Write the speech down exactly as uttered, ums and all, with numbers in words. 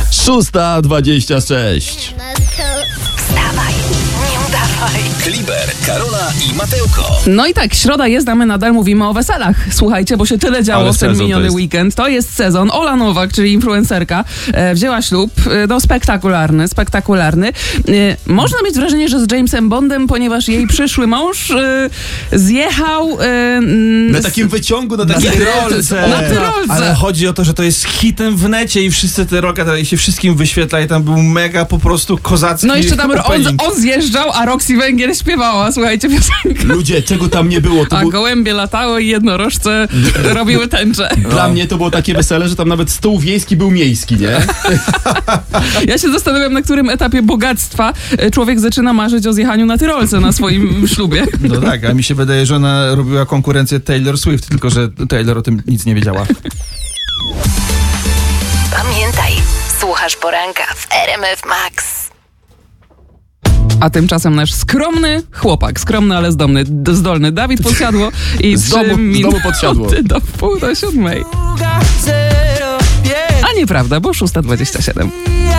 szósta dwadzieścia sześć. Wstawaj, nie udawaj. Kliber, Karola i Matełko. No i tak, środa jest, a my nadal mówimy o weselach. Słuchajcie, bo się tyle działo Ale w ten sezon miniony to jest. weekend. To jest sezon. Ola Nowak, czyli influencerka, e, wzięła ślub. E, no spektakularny, spektakularny. E, można mieć wrażenie, że z Jamesem Bondem, ponieważ jej przyszły mąż e, zjechał... E, Na takim wyciągu, na takiej tyrolce. Na tyrolce. Ale chodzi o to, że to jest hitem w necie i wszyscy te roka dalej się wszystkim wyświetla i tam był mega po prostu kozacki No jeszcze tam on, opening. on zjeżdżał, a Roxy Węgiel śpiewała, słuchajcie, piosenkę. Ludzie, czego tam nie było, to A był... gołębie latały i jednorożce robiły tęczę. Dla mnie to było takie wesele, że tam nawet stół wiejski był miejski, nie? Ja się zastanawiam, na którym etapie bogactwa e, człowiek zaczyna marzyć o zjechaniu na tyrolce na swoim ślubie. No tak, a mi się wydaje, że ona robiła konkurencję Taylor Swift, tylko że Taylor o tym nic nie wiedziała. Pamiętaj, słuchasz poranka w R M F Max. A tymczasem nasz skromny chłopak, skromny, ale zdolny, d- zdolny Dawid Podsiadło i Z domu- trzy z domu minuty Podsiadło. do wpół do siódmej. A nieprawda, bo szósta dwadzieścia siedem.